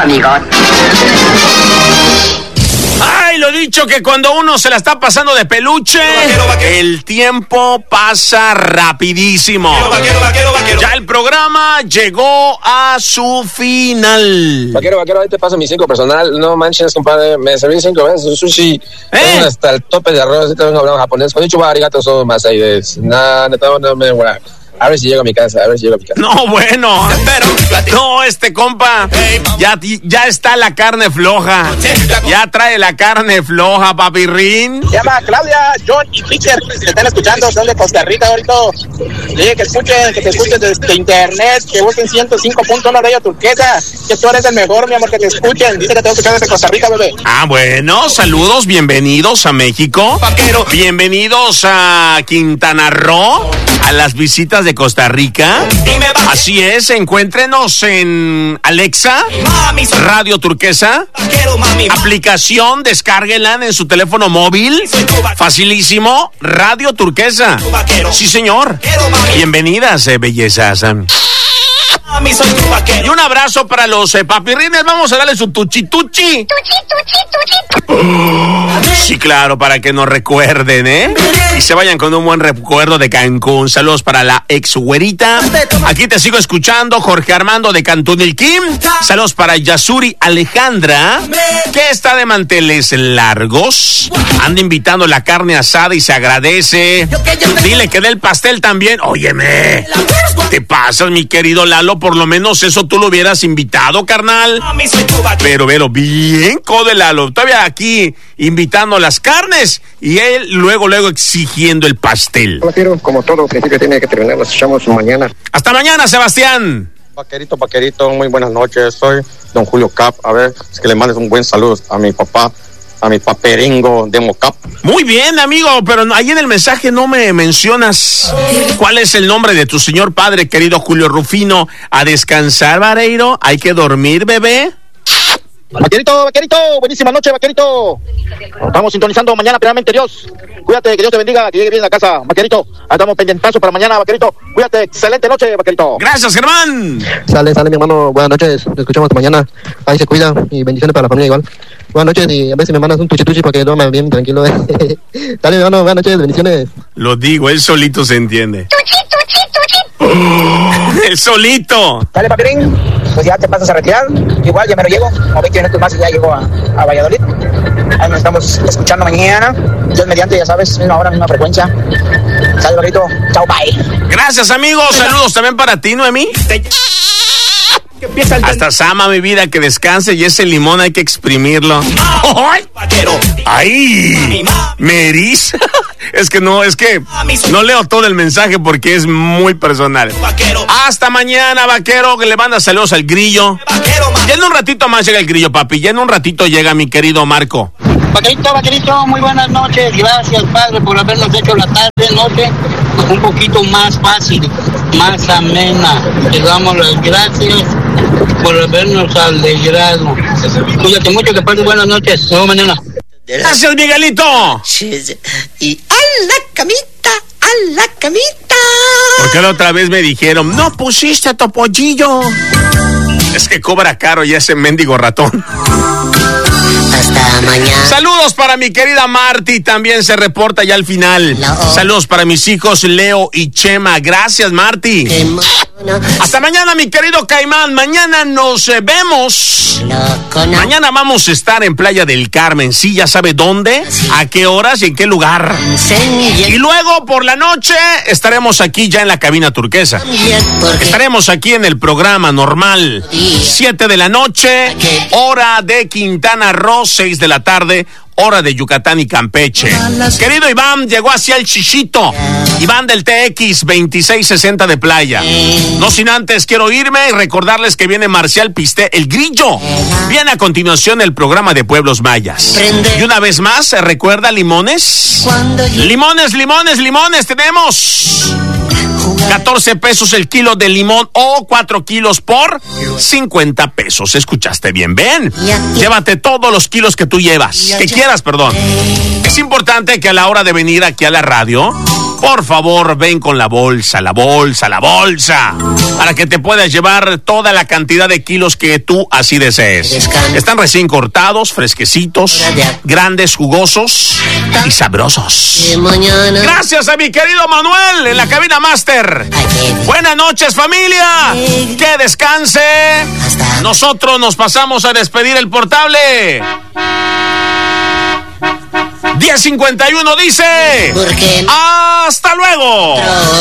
amigos. Ay, lo dicho, que cuando uno se la está pasando de peluche, el tiempo pasa rapidísimo. Ya el programa llegó a su final. Vaquero, ahí te paso mi 5 personal. No manches, compadre, me serví 5 veces sushi. Hasta el tope de arroz, ahorita vengo hablando japonés. Konnichiwa, arigato, so masai des. No me voy a ver si llego a mi casa, No, bueno, pero no, este compa ya está la carne floja. Ya trae la carne floja, papirrín. Se llama Claudia, John y Peter. Se están escuchando, son de Costa Rica ahorita. Dije que te escuchen desde internet, que busquen 105.1 Radio Turquesa. Que tú eres el mejor, mi amor, que te escuchen. Dice que te escuchan desde Costa Rica, bebé. Ah, bueno, saludos, bienvenidos a México. Bienvenidos a Quintana Roo, a las visitas de Costa Rica. Así es, encuéntrenos en Alexa, Radio Turquesa, aplicación, descárguenla en su teléfono móvil, facilísimo, Radio Turquesa. Sí, señor. Bienvenidas, bellezas. Y un abrazo para los papirrines. Vamos a darle su tuchi. Sí, claro, para que nos recuerden, y se vayan con un buen recuerdo de Cancún. Saludos para la ex güerita. Aquí te sigo escuchando, Jorge Armando de Cantunilquim. Saludos para Yasuri Alejandra, que está de manteles largos. Anda invitando la carne asada y se agradece. Dile que dé el pastel también. Óyeme, te pasas, mi querido Lalo. Por lo menos eso tú lo hubieras invitado, carnal. Pero bien, code Lalo. Todavía aquí invitando las carnes y él luego exigiendo el pastel. Vaquero, como todo principio tiene que terminar, nos echamos mañana. Hasta mañana, Sebastián. Vaquerito, muy buenas noches. Soy don Julio Cap. A ver, es que le mandes un buen saludo a mi papá, a mi paperingo de Mocap. Muy bien, amigo, pero ahí en el mensaje no me mencionas cuál es el nombre de tu señor padre, querido Julio Rufino. A descansar, Vareiro. Hay que dormir, bebé. Vaquerito, buenísima noche, Vaquerito. Estamos sintonizando mañana, primeramente Dios. Cuídate, que Dios te bendiga, que llegue bien a la casa, Vaquerito. Estamos pendientazo para mañana, Vaquerito. Cuídate, excelente noche, Vaquerito. Gracias, Germán. Sale, mi hermano, buenas noches. Nos escuchamos hasta mañana. Ahí se cuida y bendiciones para la familia igual. Buenas noches y a ver si me mandas un tuchi para que duerma bien tranquilo. Dale, mi hermano, buenas noches, bendiciones. Lo digo, él solito se entiende. Tuchi. El solito. Dale, papirín, pues ya te pasas a retirar. Igual ya me lo llego, como 20 minutos más y ya llego a Valladolid. Ahí nos estamos escuchando mañana. Dios mediante, ya sabes, misma hora, misma frecuencia. Salud, Vaquerito. Chao, bye. Gracias, amigos. Saludos también para ti, Noemí. Hasta Sama, mi vida, que descanse, y ese limón hay que exprimirlo. ¡Ay! ¿Me eriza? Es que no leo todo el mensaje porque es muy personal. Hasta mañana, Vaquero, que le manda saludos al Grillo. Ya en un ratito más llega el Grillo, papi. Ya en un ratito llega mi querido Marco. Vaquerito, muy buenas noches. Gracias, padre, por habernos hecho la noche un poquito más fácil, más amena. Le damos las gracias por habernos alegrado. Cuídate mucho, que pases buenas noches. Nos vemos mañana. Gracias, Miguelito. Y a la camita. Porque la otra vez me dijeron, no pusiste a Topollillo. Es que cobra caro ya ese mendigo ratón. Hasta mañana. Saludos para mi querida Marty, también se reporta ya al final. Saludos para mis hijos Leo y Chema. Gracias, Marty. Hasta mañana, mi querido Caimán. Mañana nos vemos. Mañana vamos a estar en Playa del Carmen. Sí, ya sabe dónde, a qué horas y en qué lugar. Y luego por la noche estaremos aquí ya en la cabina turquesa. Estaremos aquí en el programa normal. 7 de la noche, hora de Quintana Roo, 6 de la tarde, hora de Yucatán y Campeche. Querido Iván, llegó hacia el Chichito. Iván del TX 2660 de Playa. No sin antes quiero irme y recordarles que viene Marcial Pisté, el Grillo. Viene a continuación el programa de Pueblos Mayas. Y una vez más, ¿se recuerda limones? Limones, tenemos 14 pesos el kilo de limón o 4 kilos por 50 pesos. ¿Escuchaste bien? Ven, llévate todos los kilos que tú llevas, que quieras, perdón. Es importante que a la hora de venir aquí a la radio Por favor, ven con la bolsa, para que te puedas llevar toda la cantidad de kilos que tú así desees. Están recién cortados, fresquecitos, grandes, jugosos y sabrosos. Gracias a mi querido Manuel en la cabina master. Buenas noches, familia. Que descanse. Nosotros nos pasamos a despedir el portable. 10:51 dice. Hasta luego.